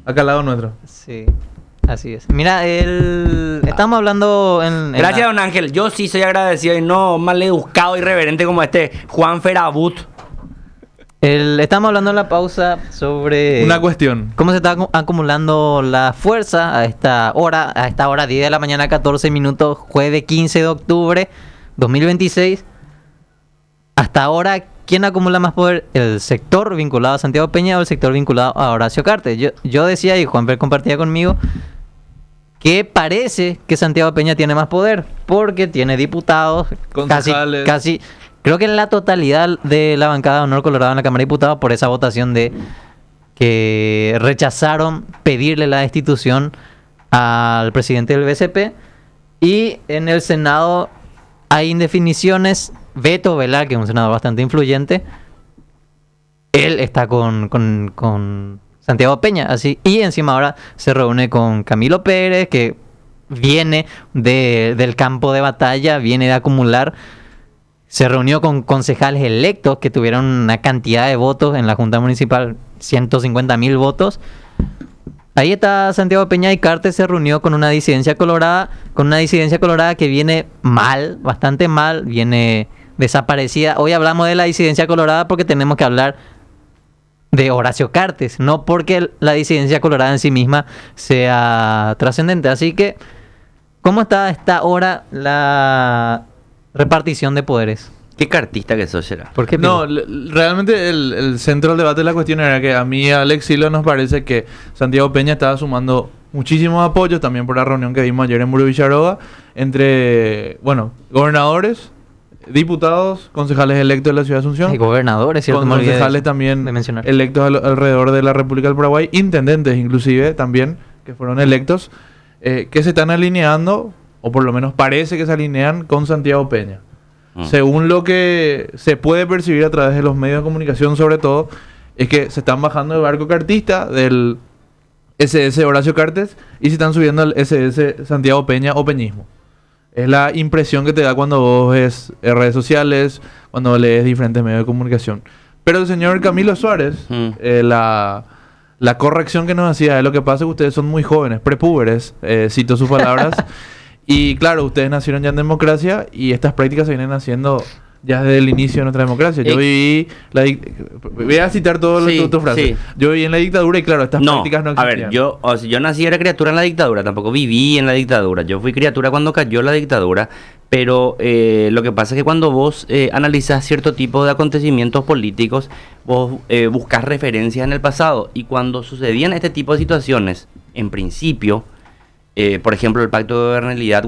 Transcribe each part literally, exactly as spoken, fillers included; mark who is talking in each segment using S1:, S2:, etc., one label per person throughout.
S1: acá al lado nuestro.
S2: Sí, así es. Mira, el... estamos hablando en... en
S3: Gracias,
S2: la...
S3: don Ángel. Yo sí soy agradecido y no maleducado y reverente como este Juan Ferabut.
S2: El... Estamos hablando en la pausa sobre...
S1: Una cuestión.
S2: ¿Cómo se está acu- acumulando la fuerza a esta hora? A esta hora, diez de la mañana, catorce minutos, jueves quince de octubre dos mil veintiséis. Hasta ahora, ¿quién acumula más poder? ¿El sector vinculado a Santiago Peña o el sector vinculado a Horacio Cartes? Yo, yo decía, y Juanfer compartía conmigo, que parece que Santiago Peña tiene más poder, porque tiene diputados, casi,
S1: Concejales.
S2: casi, creo que la totalidad de la bancada de Honor Colorado en la Cámara de Diputados, por esa votación de que rechazaron pedirle la destitución al presidente del B C P, y en el Senado hay indefiniciones. Beto Velar, que es un senador bastante influyente, él está con, con, con Santiago Peña, así, y encima ahora se reúne con Camilo Pérez, que viene de, del campo de batalla, viene de acumular, se reunió con concejales electos que tuvieron una cantidad de votos en la Junta Municipal, ciento cincuenta mil votos. Ahí está Santiago Peña, y Cartes se reunió con una disidencia colorada, con una disidencia colorada que viene mal, bastante mal, viene desaparecida. Hoy hablamos de la disidencia colorada porque tenemos que hablar de Horacio Cartes, no porque la disidencia colorada en sí misma sea trascendente. Así que, ¿cómo está hasta ahora la repartición de poderes?
S3: Qué cartista que sos, será.
S2: ¿Por qué?
S1: No, l- realmente el, el centro del debate de la cuestión era que a mí y a Alex Silo nos parece que Santiago Peña estaba sumando muchísimos apoyos, también por la reunión que vimos ayer en Muro Villaroga, entre, bueno, gobernadores, diputados, concejales electos de la ciudad de Asunción,
S2: Hay gobernadores, ¿cierto?
S1: con
S2: Me olvidé de
S1: concejales
S2: eso,
S1: también
S2: de mencionar.
S1: electos al- alrededor de la República del Paraguay, intendentes inclusive también, que fueron electos, eh, que se están alineando, o por lo menos parece que se alinean con Santiago Peña.
S3: Mm.
S1: Según lo que se puede percibir a través de los medios de comunicación, sobre todo, es que se están bajando del barco cartista, del S S Horacio Cartes, y se están subiendo al S S Santiago Peña o peñismo. Es la impresión que te da cuando vos ves eh, redes sociales, cuando lees diferentes medios de comunicación. Pero el señor Camilo Suárez,
S3: Mm.
S1: eh, la, la corrección que nos hacía es lo que pasa es que ustedes son muy jóvenes, prepúberes, eh, cito sus palabras. Y claro, ustedes nacieron ya en democracia y estas prácticas se vienen haciendo ya desde el inicio de nuestra democracia. Yo
S3: Eh,
S1: viví la dic- voy a citar todo lo
S3: Sí,
S1: tu, tu frase.
S3: sí.
S1: Yo viví en la dictadura y claro, estas
S3: No,
S1: prácticas no
S3: a
S1: existían.
S3: ver, yo, o sea, yo nací era criatura en la dictadura, tampoco viví en la dictadura. Yo fui criatura cuando cayó la dictadura, pero eh, lo que pasa es que cuando vos eh, analizás cierto tipo de acontecimientos políticos, vos eh, buscás referencias en el pasado, y cuando sucedían este tipo de situaciones, en principio, eh, por ejemplo, el pacto de gobernabilidad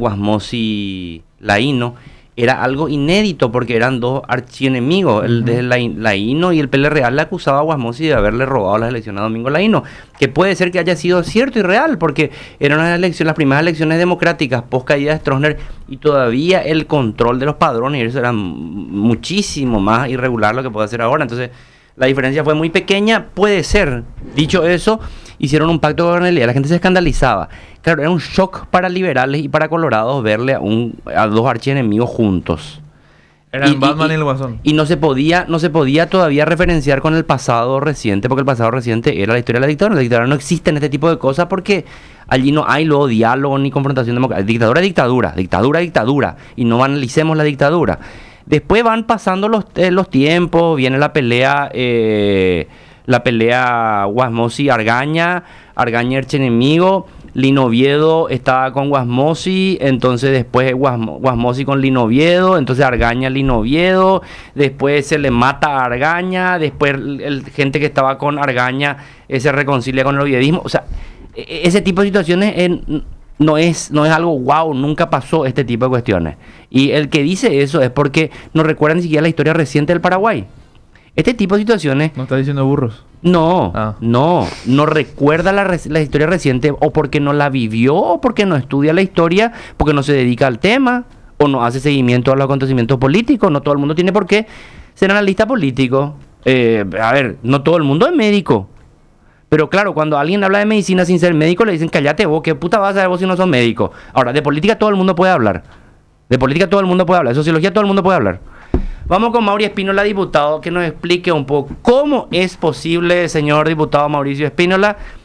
S3: Guasmosi-Laíno, era algo inédito porque eran dos archienemigos. El de Lai- Laíno y el P L Real le acusaba a Guasmosi de haberle robado las elecciones a Domingo Laíno, que puede ser que haya sido cierto y real, porque eran las elecciones, las primeras elecciones democráticas post caída de Stroessner, y todavía el control de los padrones, y eso era muchísimo más irregular lo que puede hacer ahora. Entonces, la diferencia fue muy pequeña, puede ser. Dicho eso, hicieron un pacto de gobernabilidad, la gente se escandalizaba. Claro, era un shock para liberales y para colorados verle a, un, a dos archienemigos juntos.
S1: Eran
S3: Y- y-
S1: Batman y,
S3: y-
S1: el Guasón.
S3: Y no se podía, no se podía todavía referenciar con el pasado reciente, porque el pasado reciente era la historia de la dictadura. La dictadura no existe en este tipo de cosas porque allí no hay luego diálogo ni confrontación democrática. Dictadura es dictadura, dictadura es dictadura, y no analicemos la dictadura. Después van pasando los, eh, los tiempos, viene la pelea, eh, la pelea Guasmosi-Argaña, Argaña-archienemigo, Lino Oviedo estaba con Guasmosi, entonces después Guasmo- Guasmosi con Lino Oviedo, entonces Argaña, Lino Oviedo, después se le mata a Argaña, después el, el gente que estaba con Argaña eh, se reconcilia con el oviedismo. O sea, e- e- ese tipo de situaciones en- no es, no es algo wow, nunca pasó este tipo de cuestiones. Y el que dice eso es porque no recuerda ni siquiera la historia reciente del Paraguay. Este tipo de situaciones
S1: No está diciendo burros.
S3: no,
S1: Ah.
S3: no, no recuerda la, rec- la historia reciente, o porque no la vivió, o porque no estudia la historia, porque no se dedica al tema, o no hace seguimiento a los acontecimientos políticos. No todo el mundo tiene por qué ser analista político. Eh, a ver, no todo el mundo es médico. Pero claro, cuando alguien habla de medicina sin ser médico, le dicen, cállate vos, ¿qué puta vas a saber vos si no sos médico? Ahora, de política todo el mundo puede hablar. De política todo el mundo puede hablar. De sociología todo el mundo puede hablar. Vamos con Mauricio Espínola, diputado, que nos explique un poco cómo es posible, señor diputado Mauricio Espínola,